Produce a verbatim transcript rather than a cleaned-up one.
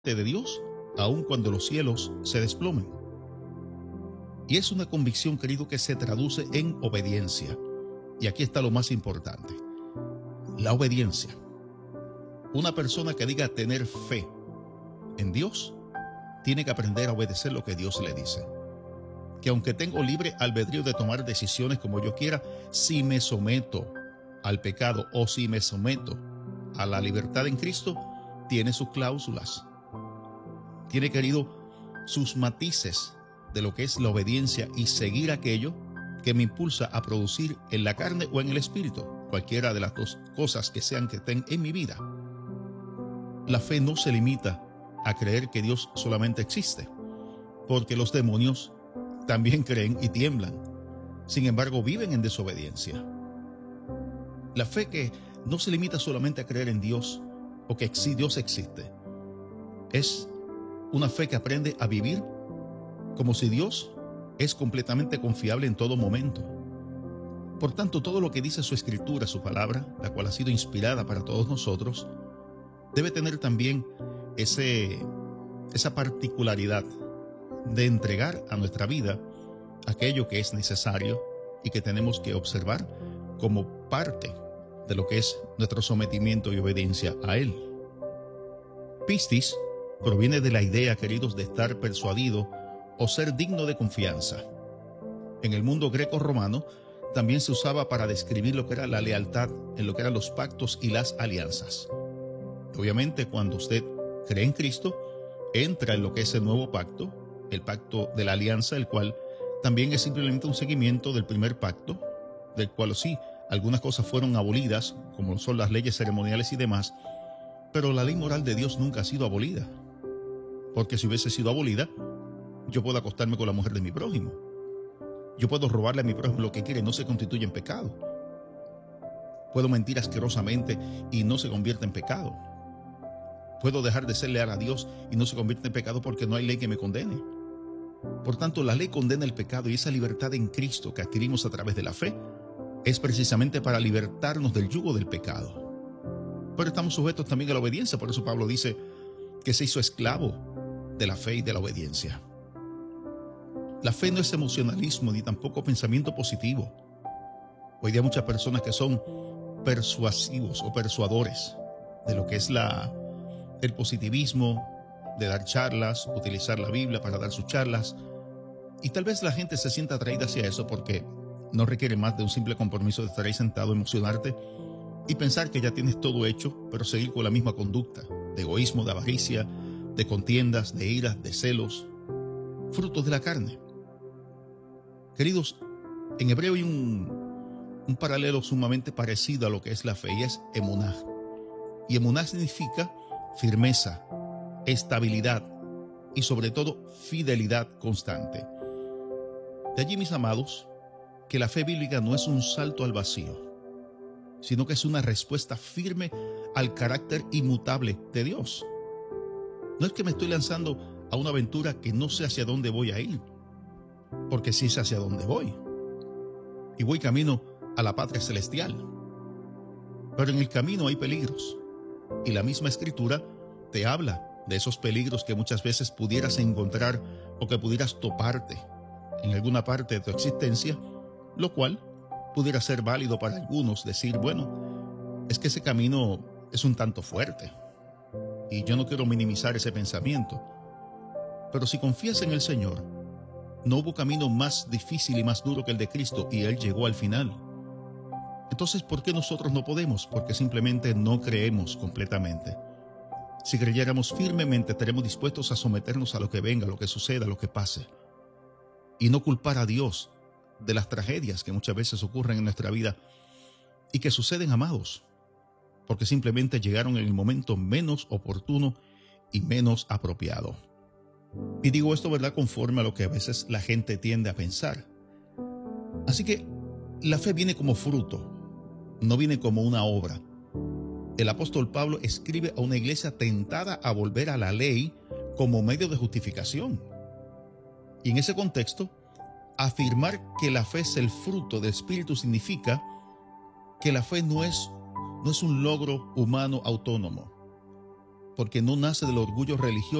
de Dios, aun cuando los cielos se desplomen. Y es una convicción, querido, que se traduce en obediencia. Y aquí está lo más importante: la obediencia. Una persona que diga tener fe en Dios tiene que aprender a obedecer lo que Dios le dice. Que aunque tengo libre albedrío de tomar decisiones como yo quiera, si me someto al pecado o si me someto a la libertad en Cristo, tiene sus cláusulas. Tiene, querido, sus matices de lo que es la obediencia y seguir aquello que me impulsa a producir en la carne o en el espíritu, cualquiera de las dos cosas que sean que estén en mi vida. La fe no se limita a creer que Dios solamente existe, porque los demonios también creen y tiemblan. Sin embargo, viven en desobediencia. La fe que no se limita solamente a creer en Dios o que Dios existe, es una fe que aprende a vivir como si Dios es completamente confiable en todo momento. Por tanto, todo lo que dice su escritura, su palabra, la cual ha sido inspirada para todos nosotros, debe tener también ese, esa particularidad de entregar a nuestra vida aquello que es necesario y que tenemos que observar como parte de lo que es nuestro sometimiento y obediencia a Él. Pistis proviene de la idea, queridos, de estar persuadido o ser digno de confianza. En el mundo greco-romano también se usaba para describir lo que era la lealtad en lo que eran los pactos y las alianzas. Obviamente, cuando usted cree en Cristo, entra en lo que es el nuevo pacto, el pacto de la alianza, el cual también es simplemente un seguimiento del primer pacto, del cual sí, algunas cosas fueron abolidas, como son las leyes ceremoniales y demás, pero la ley moral de Dios nunca ha sido abolida, porque si hubiese sido abolida, yo puedo acostarme con la mujer de mi prójimo, yo puedo robarle a mi prójimo lo que quiere, no se constituye en pecado, puedo mentir asquerosamente y no se convierte en pecado, puedo dejar de ser leal a Dios y no se convierte en pecado porque no hay ley que me condene. Por tanto, la ley condena el pecado, y esa libertad en Cristo que adquirimos a través de la fe es precisamente para libertarnos del yugo del pecado. Pero estamos sujetos también a la obediencia, por eso Pablo dice que se hizo esclavo de la fe y de la obediencia. La fe no es emocionalismo ni tampoco pensamiento positivo. Hoy día muchas personas que son persuasivos o persuadores de lo que es la, el positivismo, de dar charlas, utilizar la Biblia para dar sus charlas, y tal vez la gente se sienta atraída hacia eso porque no requiere más de un simple compromiso de estar ahí sentado, emocionarte y pensar que ya tienes todo hecho, pero seguir con la misma conducta de egoísmo, de avaricia, de contiendas, de iras, de celos, frutos de la carne. Queridos, en hebreo hay un, un paralelo sumamente parecido a lo que es la fe, y es emuná. Y emuná significa firmeza, estabilidad y sobre todo fidelidad constante. De allí, mis amados, que la fe bíblica no es un salto al vacío, sino que es una respuesta firme al carácter inmutable de Dios. No es que me estoy lanzando a una aventura que no sé hacia dónde voy a ir, porque sí sé hacia dónde voy, y voy camino a la patria celestial. Pero en el camino hay peligros, y la misma Escritura te habla de esos peligros que muchas veces pudieras encontrar o que pudieras toparte en alguna parte de tu existencia, lo cual pudiera ser válido para algunos decir, bueno, es que ese camino es un tanto fuerte y yo no quiero minimizar ese pensamiento. Pero si confías en el Señor, no hubo camino más difícil y más duro que el de Cristo, y Él llegó al final. Entonces, ¿por qué nosotros no podemos? Porque simplemente no creemos completamente. Si creyéramos firmemente, estaremos dispuestos a someternos a lo que venga, a lo que suceda, a lo que pase, y no culpar a Dios de las tragedias que muchas veces ocurren en nuestra vida y que suceden, amados, porque simplemente llegaron en el momento menos oportuno y menos apropiado. Y digo esto, ¿verdad?, conforme a lo que a veces la gente tiende a pensar. Así que la fe viene como fruto, no viene como una obra. El apóstol Pablo escribe a una iglesia tentada a volver a la ley como medio de justificación. Y en ese contexto, afirmar que la fe es el fruto del Espíritu significa que la fe no es, no es un logro humano autónomo. porque no nace del orgullo religioso,